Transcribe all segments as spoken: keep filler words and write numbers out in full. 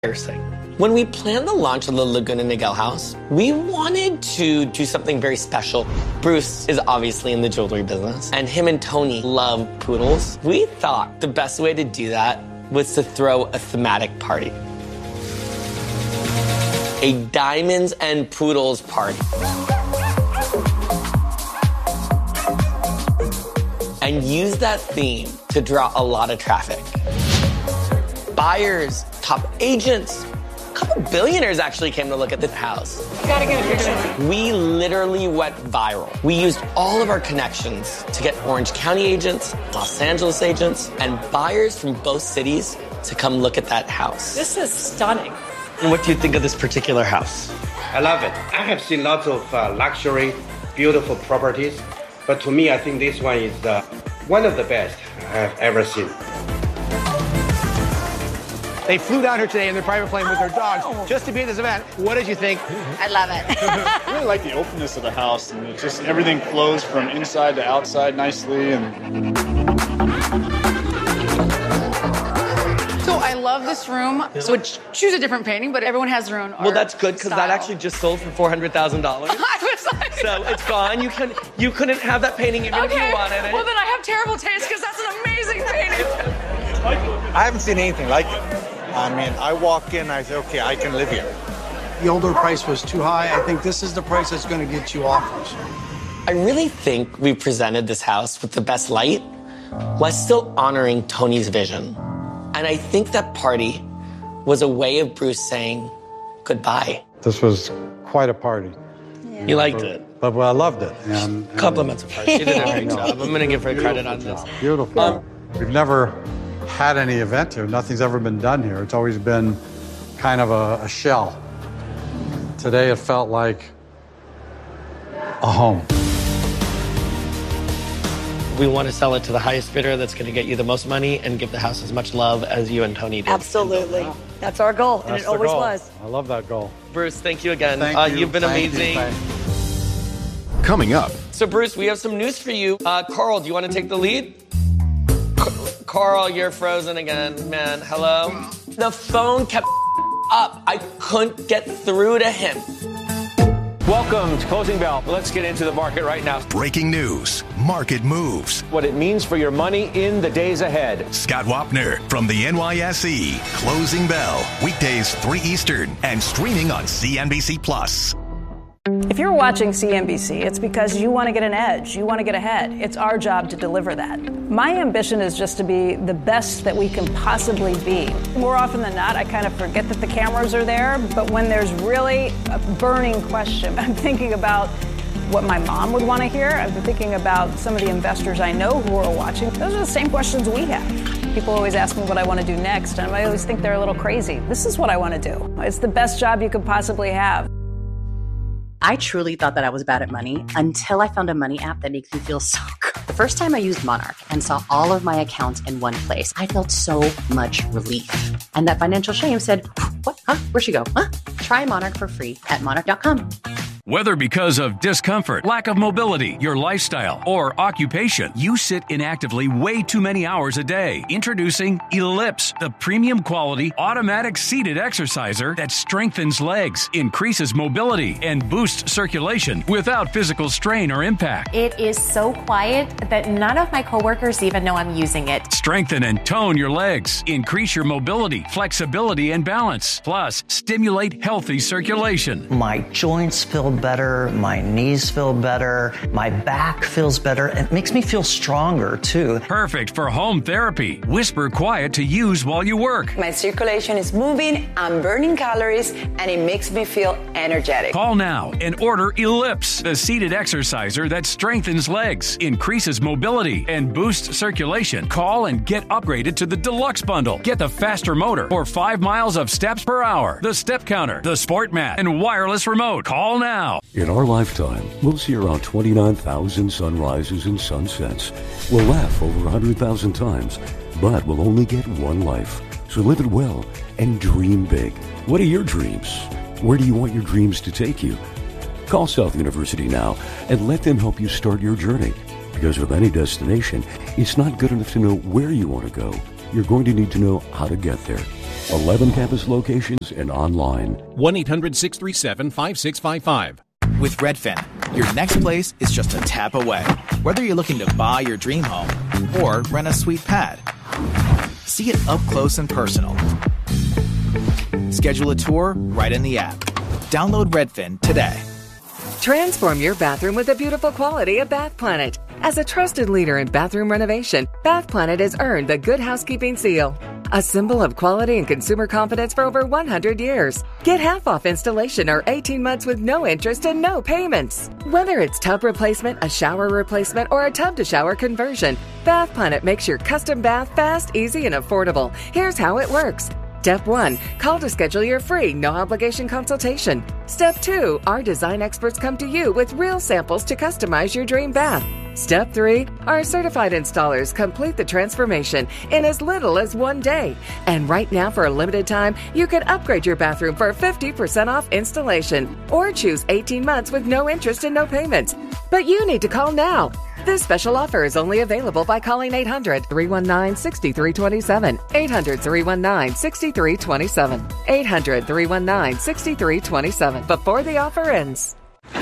When we planned the launch of the Laguna Niguel house, we wanted to do something very special. Bruce is obviously in the jewelry business, and him and Tony love poodles. We thought the best way to do that was to throw a thematic party. A diamonds and poodles party. And use that theme to draw a lot of traffic. Buyers, top agents, a couple billionaires actually came to look at this house. You gotta get a picture. We literally went viral. We used all of our connections to get Orange County agents, Los Angeles agents, and buyers from both cities to come look at that house. This is stunning. And what do you think of this particular house? I love it. I have seen lots of uh, luxury, beautiful properties, but to me, I think this one is uh, one of the best I have ever seen. They flew down here today in their private plane with their dogs just to be at this event. What did you think? I love it. I really like the openness of the house, and it just everything flows from inside to outside nicely. And So I love this room. So choose a different painting, but everyone has their own art. Well, that's good because that style. actually just sold for four hundred thousand dollars. I was like, So it's gone. You can you couldn't have that painting even okay. if you wanted it. Well, then I have terrible taste because that's an amazing painting. I haven't seen anything like it. I mean, I walk in, I say, okay, I can live here. The older price was too high. I think this is the price that's going to get you offers. I really think we presented this house with the best light while still honoring Tony's vision. And I think that party was a way of Bruce saying goodbye. This was quite a party. Yeah. You liked but, it? But well, I loved it. And, and Compliments of her. She did a great job. I'm going to give her credit on this. Beautiful. Um, We've never had any event here. Nothing's ever been done here. It's always been kind of a, a shell. Today it felt like a home. We want to sell it to the highest bidder that's going to get you the most money and give the house as much love as you and Tony did. Absolutely. That's our goal, and That's it always goal. was. I love that goal. Bruce, thank you again. Thank uh, you. You've been Thank amazing. You. Thank Coming up. So, Bruce, we have some news for you. Uh, Carl, do you want to take the lead? C- Carl, you're frozen again, man. Hello? The phone kept up. I couldn't get through to him. Welcome to Closing Bell. Let's get into the market right now. Breaking news. Market moves. What it means for your money in the days ahead. Scott Wapner from the N Y S E. Closing Bell. Weekdays three Eastern and streaming on C N B C Plus. If you're watching C N B C, it's because you want to get an edge. You want to get ahead. It's our job to deliver that. My ambition is just to be the best that we can possibly be. More often than not, I kind of forget that the cameras are there, but when there's really a burning question, I'm thinking about what my mom would want to hear. I've been thinking about some of the investors I know who are watching. Those are the same questions we have. People always ask me what I want to do next, and I always think they're a little crazy. This is what I want to do. It's the best job you could possibly have. I truly thought that I was bad at money until I found a money app that makes me feel so good. The first time I used Monarch and saw all of my accounts in one place, I felt so much relief. And that financial shame said, what? Huh? Where'd she go? Huh? Try Monarch for free at monarch dot com. Whether because of discomfort, lack of mobility, your lifestyle, or occupation, you sit inactively way too many hours a day. Introducing Ellipse, the premium quality automatic seated exerciser that strengthens legs, increases mobility, and boosts circulation without physical strain or impact. It is so quiet that none of my coworkers even know I'm using it. Strengthen and tone your legs, increase your mobility, flexibility, and balance, plus stimulate healthy circulation. My joints feel better, my knees feel better, my back feels better. It makes me feel stronger too. Perfect for home therapy. Whisper quiet to use while you work. My circulation is moving, I'm burning calories, and it makes me feel energetic. Call now and order Ellipse, the seated exerciser that strengthens legs, increases mobility, and boosts circulation. Call and get upgraded to the Deluxe Bundle. Get the faster motor for five miles of steps per hour, the step counter, the sport mat, and wireless remote. Call now. In our lifetime, we'll see around twenty-nine thousand sunrises and sunsets. We'll laugh over one hundred thousand times, but we'll only get one life. So live it well and dream big. What are your dreams? Where do you want your dreams to take you? Call South University now and let them help you start your journey. Because with any destination, it's not good enough to know where you want to go. You're going to need to know how to get there. eleven campus locations and online. one eight hundred six three seven five six five five. With Redfin, your next place is just a tap away. Whether you're looking to buy your dream home or rent a sweet pad, see it up close and personal. Schedule a tour right in the app. Download Redfin today. Transform your bathroom with the beautiful quality of Bath Planet. As a trusted leader in bathroom renovation, Bath Planet has earned the Good Housekeeping seal, a symbol of quality and consumer confidence for over one hundred years. Get half off installation or eighteen months with no interest and no payments. Whether it's tub replacement, a shower replacement, or a tub-to-shower conversion, Bath Planet makes your custom bath fast, easy, and affordable. Here's how it works. Step one, call to schedule your free, no-obligation consultation. Step two, our design experts come to you with real samples to customize your dream bath. Step three, our certified installers complete the transformation in as little as one day. And right now, for a limited time, you can upgrade your bathroom for fifty percent off installation or choose eighteen months with no interest and no payments. But you need to call now. This special offer is only available by calling eight hundred, three one nine, six three two seven, eight hundred, three one nine, six three two seven, eight hundred, three one nine, six three two seven, before the offer ends.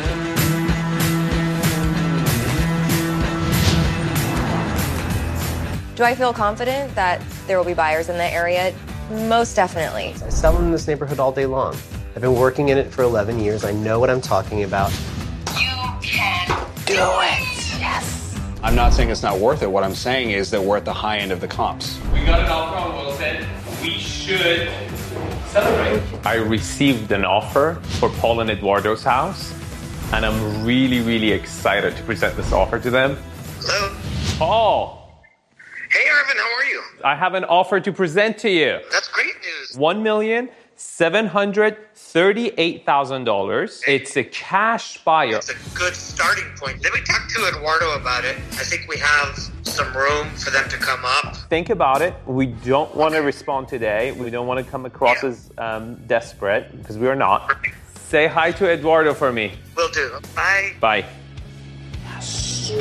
Do I feel confident that there will be buyers in the area? Most definitely. I sell in this neighborhood all day long. I've been working in it for eleven years. I know what I'm talking about. You can do it. Yes. I'm not saying it's not worth it. What I'm saying is that we're at the high end of the comps. We got an offer on Wilson. We should celebrate. I received an offer for Paul and Eduardo's house, and I'm really, really excited to present this offer to them. Hello? Paul. Hey, Arvin, how are you? I have an offer to present to you. That's great news. One million seven hundred thirty-eight thousand dollars. It's a cash buyer. It's a good starting point. Let me talk to Eduardo about it. I think we have some room for them to come up. Think about it. We don't want to respond today. We don't want to come across yeah. as um, desperate, because we are not. Perfect. Say hi to Eduardo for me. Will do. Bye. Bye. Yes.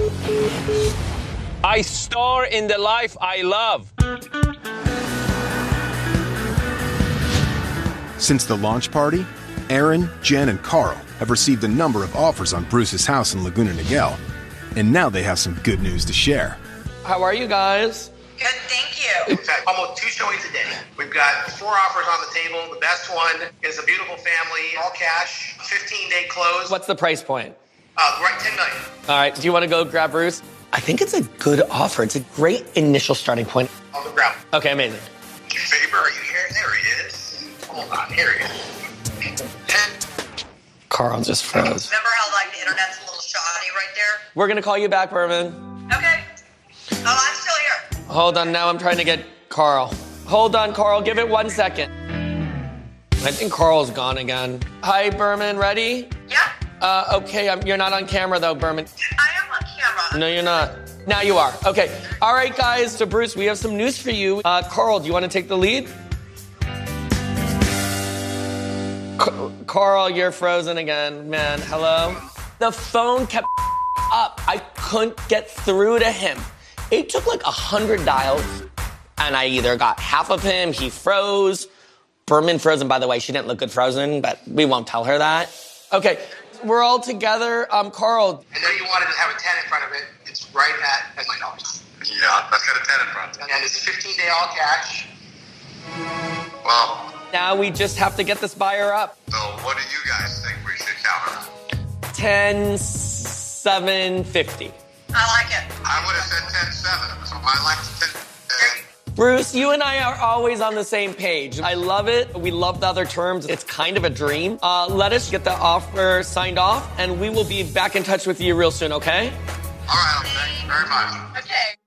I star in the life I love. Since the launch party, Aaron, Jen, and Carl have received a number of offers on Bruce's house in Laguna Niguel, and now they have some good news to share. How are you guys? Good, thank you. We've had almost two showings a day. We've got four offers on the table. The best one is a beautiful family, all cash, fifteen-day close. What's the price point? Uh, right, ten million dollars. All right, do you want to go grab Bruce? I think it's a good offer. It's a great initial starting point. I'll go grab him. Okay, amazing. Faber, are you here? There he is. Hold on, here he is. Carl just froze. Remember how, like, the internet's a little shoddy right there? We're going to call you back, Berman. Okay. Oh, I'm still here. Hold on, now I'm trying to get Carl. Hold on, Carl, give it one second. I think Carl's gone again. Hi, Berman, ready? Yeah. Uh, okay, I'm, you're not on camera, though, Berman. I am on camera. No, you're not. Now you are. Okay. All right, guys. So, Bruce, we have some news for you. Uh, Carl, do you want to take the lead? C- Carl, you're frozen again. Man, hello? The phone kept up. I couldn't get through to him. It took like a hundred dials, and I either got half of him, he froze. Berman frozen, by the way. She didn't look good frozen, but we won't tell her that. Okay. We're all together. Um, Carl. I know you wanted to have a ten in front of it. It's right at ten million dollars. Yeah, that's got a ten in front. And it's a fifteen-day all cash. Well. Now we just have to get this buyer up. So what do you guys think we should count on? ten seven fifty. I like it. I would have said ten seven, so I like ten. Bruce, you and I are always on the same page. I love it. We love the other terms. It's kind of a dream. Uh, let us get the offer signed off, and we will be back in touch with you real soon, okay? All right, thank you very much. Okay.